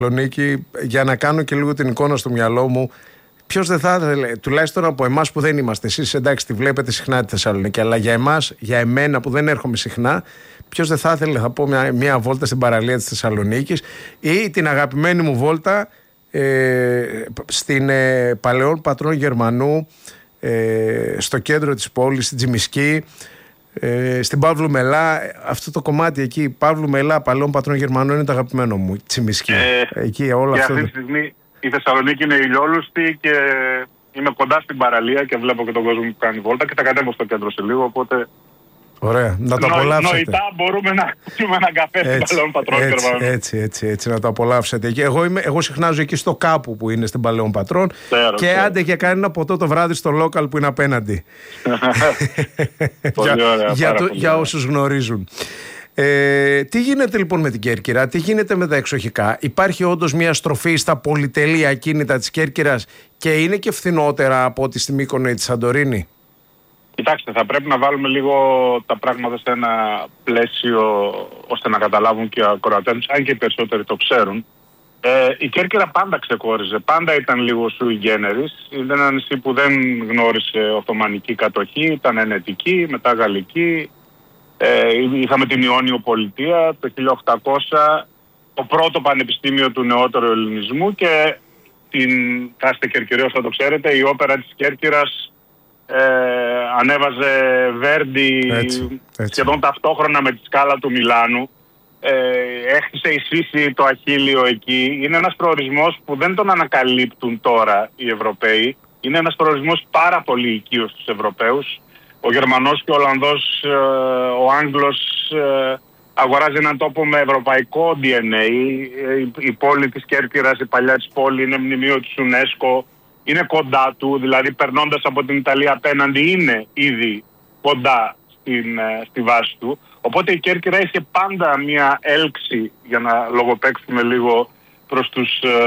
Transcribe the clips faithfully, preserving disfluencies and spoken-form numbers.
Θεσσαλονίκη, για να κάνω και λίγο την εικόνα στο μυαλό μου. Ποιος δεν θα ήθελε, τουλάχιστον από εμάς που δεν είμαστε, εσείς εντάξει τη βλέπετε συχνά τη Θεσσαλονίκη, αλλά για εμάς, για εμένα που δεν έρχομαι συχνά, ποιος δεν θα ήθελε, θα πω, μια, μια βόλτα στην παραλία της Θεσσαλονίκης ή την αγαπημένη μου βόλτα ε, στην ε, Παλαιών Πατρών Γερμανού, ε, στο κέντρο της πόλης, στην Τσιμισκή, ε, στην Παύλου Μελά. Αυτό το κομμάτι εκεί, Παύλου Μελά, Παλαιών Πατρών Γερμανού, είναι το αγαπημένο μου, Τσιμισκή. Ε, εκεί, όλα και αυτό. αυτή τη στιγμή η Θεσσαλονίκη είναι ηλιόλουστη και είμαι κοντά στην παραλία και βλέπω και τον κόσμο που κάνει βόλτα και θα κατέβω στο κέντρο σε λίγο, οπότε... Ωραία, να το απολαύσετε. Νοητά μπορούμε να πιούμε έναν καφέ στην Παλαιών Πατρών Γερμανών. Έτσι, έτσι, έτσι, να το απολαύσετε. Και εγώ, είμαι, εγώ συχνάζω εκεί στο κάπου που είναι στην Παλαιών Πατρών Ξέρω, και ξέρω. άντε και κάνει ένα ποτό το βράδυ στο local που είναι απέναντι. Πολύ ωραία, για, πάρα το, πολύ για ωραία. όσους γνωρίζουν. Ε, τι γίνεται λοιπόν με την Κέρκυρα, τι γίνεται με τα εξοχικά? Υπάρχει όντως μια στροφή στα πολυτελή ακίνητα της Κέρκυρας και είναι και φθηνότερα από ό,τι στη Μύκονο ή τη Σαντορίνη? Κοιτάξτε, θα πρέπει να βάλουμε λίγο τα πράγματα σε ένα πλαίσιο ώστε να καταλάβουν και οι ακροατές, αν και οι περισσότεροι το ξέρουν. Ε, η Κέρκυρα πάντα ξεχώριζε, πάντα ήταν λίγο sui generis. Ήταν ένα νησί που δεν γνώρισε Οθωμανική κατοχή, ήταν ενετική, μετά γαλλική. Ε, είχαμε την Ιόνιο Πολιτεία το χίλια οκτακόσια, το πρώτο πανεπιστήμιο του νεότερου ελληνισμού και την, θα είστε Κερκυραίος θα το ξέρετε, η όπερα της Κέρκυρας ε, ανέβαζε Βέρντι έτσι, έτσι. σχεδόν ταυτόχρονα με τη Σκάλα του Μιλάνου. Ε, έχτισε η Σύση το Αχίλιο εκεί. Είναι ένας προορισμός που δεν τον ανακαλύπτουν τώρα οι Ευρωπαίοι. Είναι ένας προορισμός πάρα πολύ οικείος στους Ευρωπαίους. Ο Γερμανός και ο Ολλανδός, ο Άγγλος αγοράζει έναν τόπο με ευρωπαϊκό ντι εν έι. Η πόλη της Κέρκυρας, η παλιά της πόλη, είναι μνημείο της UNESCO. Είναι κοντά του, δηλαδή περνώντας από την Ιταλία απέναντι είναι ήδη κοντά στην, στη βάση του. Οπότε η Κέρκυρα είχε πάντα μια έλξη, για να λογοπαίξουμε λίγο, προς τους,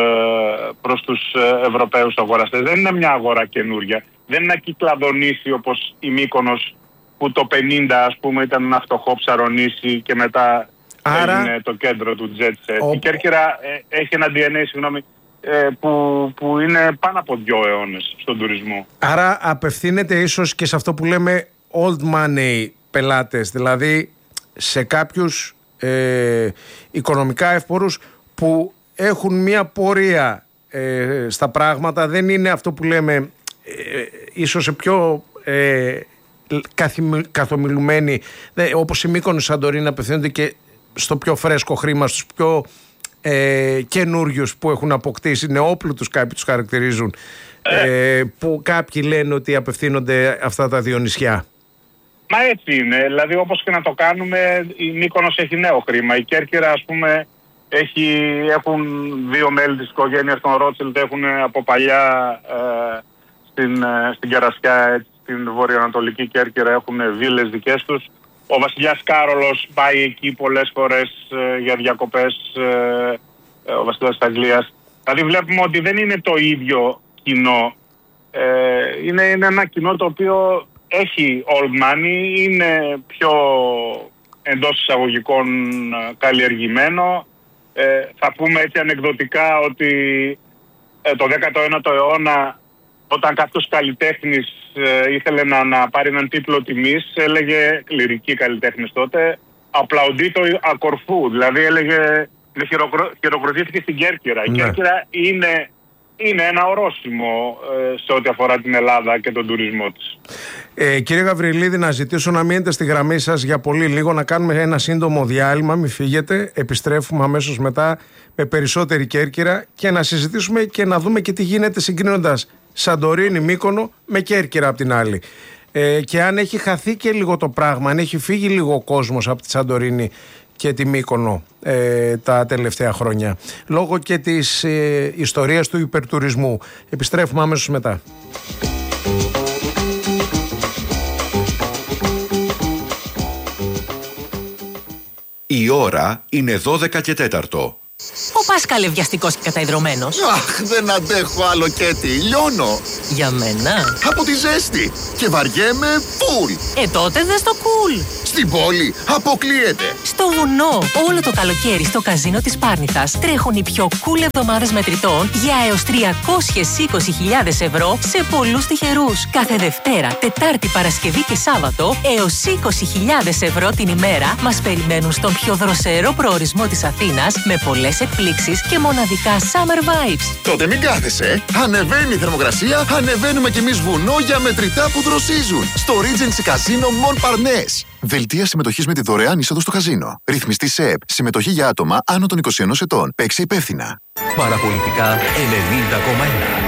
προς τους Ευρωπαίους αγοραστές. Δεν είναι μια αγορά καινούρια. Δεν είναι ένα κυκλαδονήσι όπως η Μύκονος που το πενήντα ας πούμε ήταν ένα φτωχό ψαρονήσι και μετά Άρα... έγινε το κέντρο του jet set. Ο... Η Κέρκυρα ε, έχει ένα ντι εν έι συγγνώμη, ε, που, που είναι πάνω από δύο αιώνες στον τουρισμό. Άρα απευθύνεται ίσως και σε αυτό που λέμε old money πελάτες, δηλαδή σε κάποιους ε, οικονομικά εύπορους που έχουν μια πορεία ε, στα πράγματα, δεν είναι αυτό που λέμε ε, ίσως σε πιο ε, καθομιλουμένοι, όπως η Μύκονος, η Σαντορίνη, απευθύνονται και στο πιο φρέσκο χρήμα, στους πιο ε, καινούριους που έχουν αποκτήσει, νεόπλουτους κάποιοι τους χαρακτηρίζουν, ε, που κάποιοι λένε ότι απευθύνονται αυτά τα δύο νησιά. Μα έτσι είναι, δηλαδή όπως και να το κάνουμε, η Μύκονος έχει νέο χρήμα. Η Κέρκυρα ας πούμε έχει, έχουν δύο μέλη της οικογένειας των Ρότσιλντ, έχουν από παλιά ε, στην, ε, στην Κερασιά, έτσι, στην βορειοανατολική Κέρκυρα έχουν βίλες δικές τους. Ο βασιλιάς Κάρολος πάει εκεί πολλές φορές ε, για διακοπές, ε, ε, ο βασιλιάς της Αγγλίας. Δηλαδή βλέπουμε ότι δεν είναι το ίδιο κοινό. Ε, είναι, είναι ένα κοινό το οποίο έχει old money, είναι πιο εντός εισαγωγικών καλλιεργημένο. Ε, θα πούμε έτσι ανεκδοτικά ότι ε, το δέκατο ένατο αιώνα, όταν κάποιος καλλιτέχνης ε, ήθελε να, να πάρει έναν τίτλο τιμής, έλεγε, κληρικοί καλλιτέχνες τότε, απλαουντήτο ακορφού, δηλαδή έλεγε, χειροκρο, χειροκροτήθηκε στην Κέρκυρα. Ναι. Η Κέρκυρα είναι, είναι ένα ορόσημο ε, σε ό,τι αφορά την Ελλάδα και τον τουρισμό της. Ε, κύριε Γαβριλίδη, να ζητήσω να μείνετε στη γραμμή σας για πολύ λίγο, να κάνουμε ένα σύντομο διάλειμμα, μην φύγετε, επιστρέφουμε αμέσως μετά με περισσότερη Κέρκυρα και να συζητήσουμε και να δούμε και τι γίνεται συγκρίνοντας Σαντορίνη, Μύκονο με Κέρκυρα απ' την άλλη. Ε, και αν έχει χαθεί και λίγο το πράγμα, αν έχει φύγει λίγο ο κόσμος από τη Σαντορίνη και τη Μύκονο ε, τα τελευταία χρόνια, λόγω και της ε, ιστορίας του υπερτουρισμού. Επιστρέφουμε αμέσως μετά. Η ώρα είναι δώδεκα και τέταρτο. Ο Πάσχαλε βιαστικός και καταϊδρωμένος. Αχ, δεν αντέχω άλλο Κέτι, λιώνω. Για μένα. Από τη ζέστη. Και βαριέμαι φουλ. Ε, τότε δες το κουλ. Στην πόλη αποκλείεται. Στο βουνό, όλο το καλοκαίρι στο καζίνο της Πάρνηθας τρέχουν οι πιο cool εβδομάδες μετρητών για έως τριακόσιες είκοσι χιλιάδες ευρώ σε πολλούς τυχερούς. Κάθε Δευτέρα, Τετάρτη, Παρασκευή και Σάββατο έως είκοσι χιλιάδες ευρώ την ημέρα μας περιμένουν στον πιο δροσερό προορισμό της Αθήνας με πολλές εκπλήξεις και μοναδικά summer vibes. Τότε μην κάθεσαι. Ανεβαίνει η θερμοκρασία, ανεβαίνουμε κι εμείς βουνό για μετρητά που δροσίζουν. Στο Regency Casino Montparnasse. Δελτία συμμετοχής με τη δωρεάν είσοδο στο καζίνο. Ρυθμιστή ΣΕΕΠ. Συμμετοχή για άτομα άνω των είκοσι ενός ετών. Παίξε υπεύθυνα. Παραπολιτικά ενενήντα κόμμα ένα.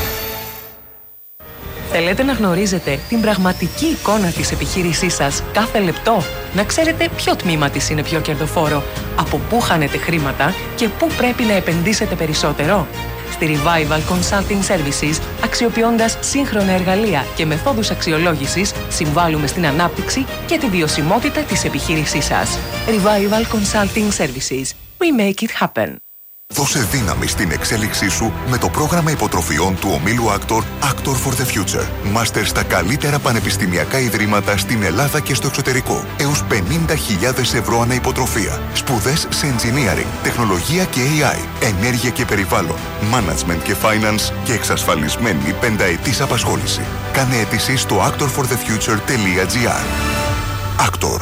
Θέλετε να γνωρίζετε την πραγματική εικόνα της επιχείρησής σας κάθε λεπτό? Να ξέρετε ποιο τμήμα της είναι πιο κερδοφόρο, από πού χάνετε χρήματα και πού πρέπει να επενδύσετε περισσότερο? Στη Revival Consulting Services, αξιοποιώντας σύγχρονα εργαλεία και μεθόδους αξιολόγησης, συμβάλλουμε στην ανάπτυξη και τη βιωσιμότητα της επιχείρησής σας. Revival Consulting Services. We make it happen. Δώσε δύναμη στην εξέλιξή σου με το πρόγραμμα υποτροφιών του ομίλου Actor Actor for the Future. Μάστερ στα καλύτερα πανεπιστημιακά ιδρύματα στην Ελλάδα και στο εξωτερικό. Έως πενήντα χιλιάδες ευρώ ανά υποτροφία. Σπουδές σε engineering, τεχνολογία και έι άι, ενέργεια και περιβάλλον, management και finance και εξασφαλισμένη πενταετής απασχόληση. Κάνε αίτηση στο actor for the future τελεία τζι άρ. Actor.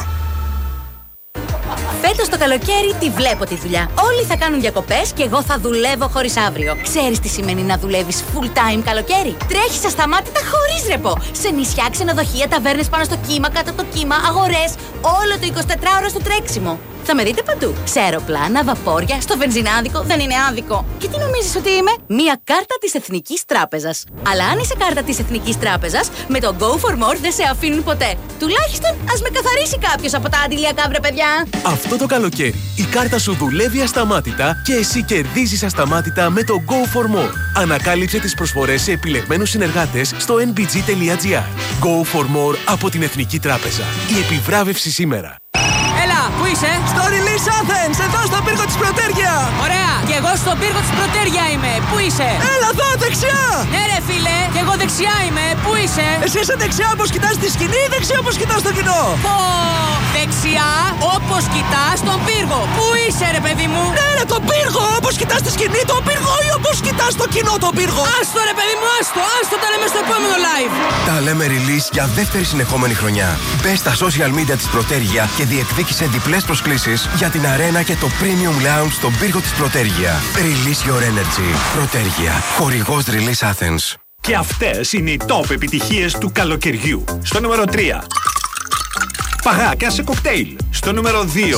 Φέτος το καλοκαίρι τη βλέπω τη δουλειά. Όλοι θα κάνουν διακοπές και εγώ θα δουλεύω χωρίς αύριο. Ξέρεις τι σημαίνει να δουλεύεις full time καλοκαίρι? Τρέχεις ασταμάτητα χωρίς ρεπό. Σε νησιά, ξενοδοχεία, ταβέρνες πάνω στο κύμα, κάτω από το κύμα, αγορές. Όλο το εικοσιτετράωρο στο τρέξιμο. Θα με δείτε παντού. Σε αεροπλάνα, βαπόρια, στο βενζινάδικο, δεν είναι άδικο. Και τι νομίζεις ότι είμαι? Μία κάρτα της Εθνικής Τράπεζας. Αλλά αν είσαι κάρτα της Εθνικής Τράπεζας, με το Go for More δεν σε αφήνουν ποτέ. Τουλάχιστον ας με καθαρίσει κάποιος από τα αντιλιακά, βρε παιδιά. Αυτό το καλοκαίρι η κάρτα σου δουλεύει ασταμάτητα και εσύ κερδίζεις ασταμάτητα με το Go for More. Ανακάλυψε τις προσφορές σε επιλεγμένους συνεργάτες στο εν μπι τζι τελεία τζι άρ. Go for More από την Εθνική Τράπεζα. Η επιβράβευση σήμερα. Έλα, πού είσαι? Στο Release Athens, εδώ στον πύργο της Πρωτέρια. Ωραία, και εγώ στον πύργο της Πρωτέρια είμαι. Πού είσαι? Έλα εδώ, δεξιά. Ναι ρε φίλε, και εγώ δεξιά είμαι. Πού είσαι? Εσύ είσαι δεξιά όπως κοιτάς τη σκηνή ή δεξιά όπως κοιτάς το κοινό? Πω, δεξιά όπως κοιτάς τον πύργο. Πού είσαι ρε παιδί μου? Ναι ρε, τον πύργο, όπως κοιτάς τη σκηνή τον πύργο ή όπως κοιτάς το κοινό τον πύργο? Άστο ρε παιδί μου, άστο, άστο, τα λέμε στο επόμενο live. Τα λέμε release για δεύτερη συνεχόμενη χρονιά. Μπες στα social media της Πρωτέρια και διεκδίκησε διπλές προσκλήσεις για την αρένα και το Premium Lounge στον πύργο της Πρωτέρια. Release your energy. Πρωτέρια. Χορηγός Release Athens. Και αυτές είναι οι top επιτυχίες του καλοκαιριού. Στο νούμερο τρία. Παγάκια σε κοκτέιλ. Στο νούμερο δύο.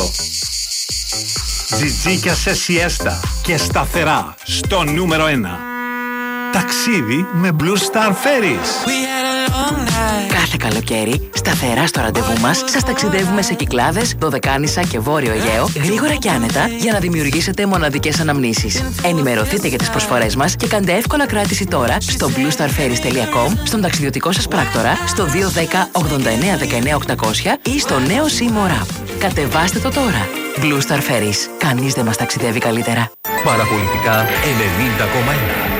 Τζιτζίκια σε σιέστα και σταθερά. Στο νούμερο ένα. Ταξίδι με Blue Star Ferries. Κάθε καλοκαίρι, σταθερά στο ραντεβού μας, σας ταξιδεύουμε σε Κυκλάδες, Δωδεκάνησα και Βόρειο Αιγαίο, γρήγορα και άνετα, για να δημιουργήσετε μοναδικές αναμνήσεις. Ενημερωθείτε για τις προσφορές μας και κάντε εύκολα κράτηση τώρα στο blue star ferries τελεία com, στον ταξιδιωτικό σας πράκτορα, στο δύο ένα μηδέν ογδόντα εννέα δεκαεννέα οκτακόσια ή στο νέο SIM App. Κατεβάστε το τώρα. Blue Star Ferries. Κανείς δεν μας ταξιδεύει καλύτερα. Παραπολιτικά ενενήντα κόμμα ένα.